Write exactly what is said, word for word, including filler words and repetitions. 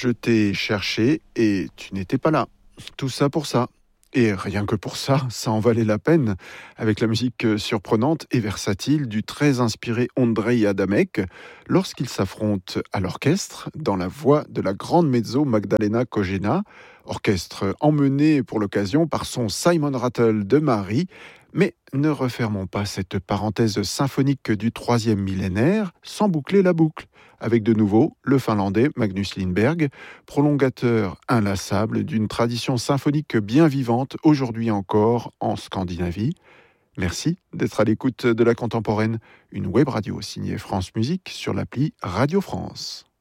Je t'ai cherché et tu n'étais pas là. Tout ça pour ça. Et rien que pour ça, ça en valait la peine, avec la musique surprenante et versatile du très inspiré Ondřej Adamek, lorsqu'il s'affronte à l'orchestre dans la voix de la grande mezzo Magdalena Kožena, orchestre emmené pour l'occasion par son Simon Rattle de Marie. Mais ne refermons pas cette parenthèse symphonique du troisième millénaire sans boucler la boucle, avec de nouveau le Finlandais Magnus Lindberg, prolongateur inlassable d'une tradition symphonique bien vivante aujourd'hui encore en Scandinavie. Merci d'être à l'écoute de La Contemporaine, une web radio signée France Musique sur l'appli Radio France.